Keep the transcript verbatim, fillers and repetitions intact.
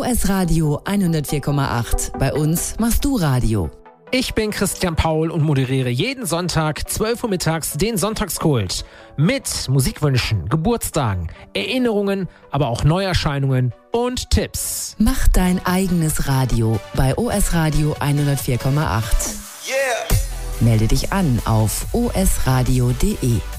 S Radio hundertvier Komma acht. Bei uns machst du Radio. Ich bin Christian Paul und moderiere jeden Sonntag zwölf Uhr mittags den Sonntagskult mit Musikwünschen, Geburtstagen, Erinnerungen, aber auch Neuerscheinungen und Tipps. Mach dein eigenes Radio bei O S Radio hundertvier Komma acht. Yeah. Melde dich an auf o s radio punkt d e.